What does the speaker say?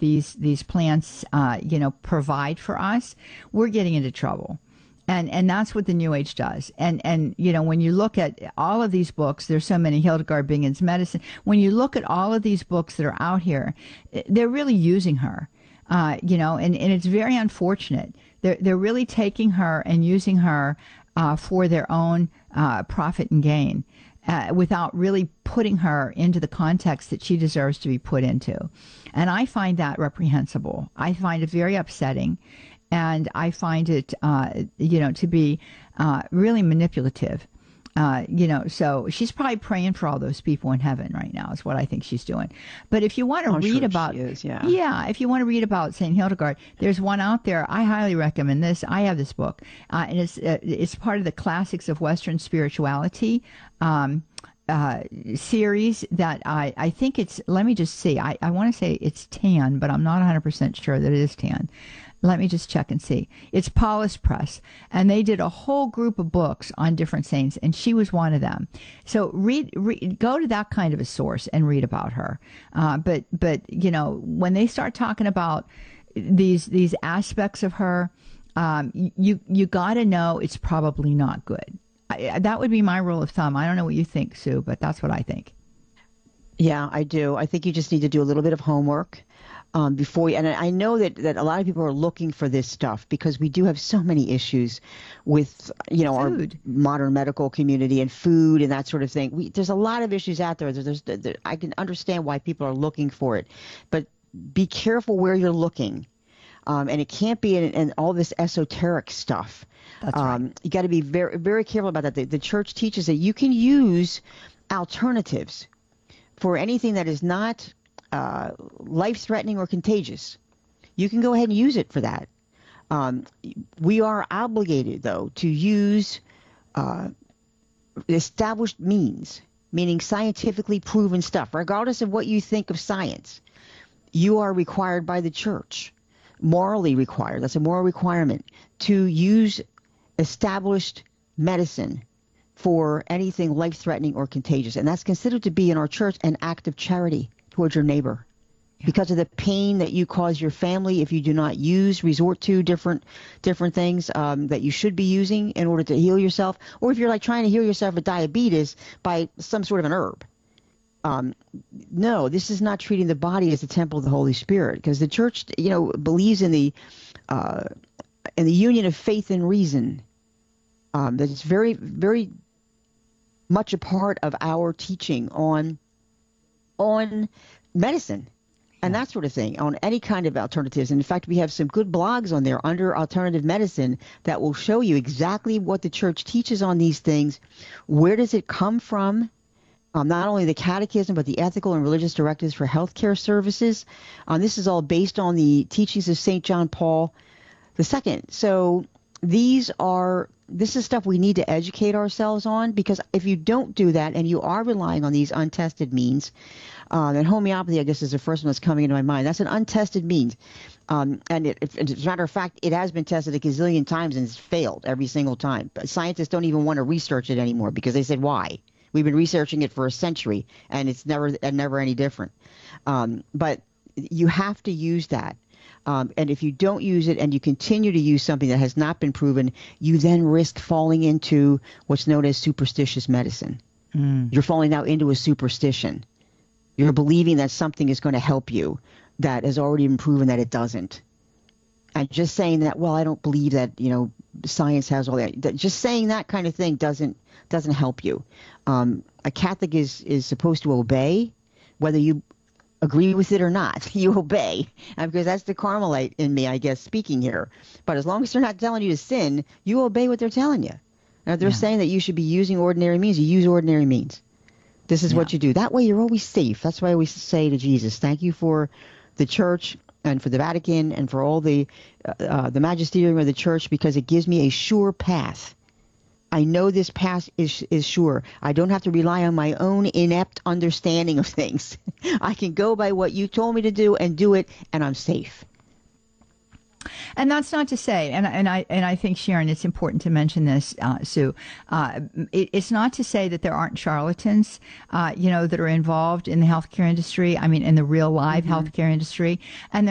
these plants, provide for us, we're getting into trouble. And that's what the New Age does. And when you look at all of these books, there's so many, Hildegard Bingen's Medicine. When you look at all of these books that are out here, they're really using her, and it's very unfortunate. They're really taking her and using her for their own profit and gain, without really putting her into the context that she deserves to be put into. And I find that reprehensible. I find it very upsetting. And I find it, to be really manipulative. So she's probably praying for all those people in heaven right now is what I think she's doing. But if you want to read about, if you want to read about Saint Hildegard, there's one out there. I highly recommend this. I have this book, and it's part of the Classics of Western Spirituality series that I think it's. Let me just see. I want to say it's Tan, but I'm not 100% sure that it is Tan. Let me just check and see. It's Paulus Press, and they did a whole group of books on different saints, and she was one of them. So go to that kind of a source and read about her. But when they start talking about these aspects of her, you got to know it's probably not good. That would be my rule of thumb. I don't know what you think, Sue, but that's what I think. Yeah, I do. I think you just need to do a little bit of homework. Before you, and I know that a lot of people are looking for this stuff because we do have so many issues with, our modern medical community and food and that sort of thing. There's a lot of issues out there. I can understand why people are looking for it, but be careful where you're looking. And it can't be in all this esoteric stuff. That's right. You got to be very, very careful about that. The church teaches that you can use alternatives for anything that is not life-threatening or contagious. You can go ahead and use it for that. We are obligated, though, to use established means, meaning scientifically proven stuff. Regardless of what you think of science, you are required by the church, morally required, that's a moral requirement, to use established medicine for anything life-threatening or contagious. And that's considered to be in our church an act of charity towards your neighbor, because of the pain that you cause your family if you do not resort to different things that you should be using in order to heal yourself, or if you're like trying to heal yourself with diabetes by some sort of an herb. No, this is not treating the body as the temple of the Holy Spirit, because the church, believes in the union of faith and reason. That is very, very much a part of our teaching on medicine and that sort of thing, on any kind of alternatives. And in fact, we have some good blogs on there under alternative medicine that will show you exactly what the church teaches on these things. Where does it come from? Not only the catechism, but the ethical and religious directives for healthcare services. This is all based on the teachings of St. John Paul II. So this is stuff we need to educate ourselves on, because if you don't do that and you are relying on these untested means, and homeopathy, I guess, is the first one that's coming into my mind. That's an untested means. And as a matter of fact, it has been tested a gazillion times and it's failed every single time. But scientists don't even want to research it anymore because they said, why? We've been researching it for a century and it's never any different. But you have to use that. And if you don't use it and you continue to use something that has not been proven, you then risk falling into what's known as superstitious medicine. You're falling now into a superstition. You're believing that something is going to help you that has already been proven that it doesn't. And just saying that, well, I don't believe that, science has all that. Just saying that kind of thing doesn't help you. A Catholic is supposed to obey, whether you agree with it or not. You obey, because that's the Carmelite in me, I guess, speaking here. But as long as they're not telling you to sin, you obey what they're telling you. Now, if they're saying that you should be using ordinary means, you use ordinary means. This is what you do. That way you're always safe. That's why I always say to Jesus, thank you for the church and for the Vatican and for all the magisterium of the church, because it gives me a sure path. I know this path is sure. I don't have to rely on my own inept understanding of things. I can go by what you told me to do and do it, and I'm safe. And that's not to say, and I think, Sharon, it's important to mention this, Sue. It's not to say that there aren't charlatans, that are involved in the healthcare industry. I mean, in the real live healthcare industry, and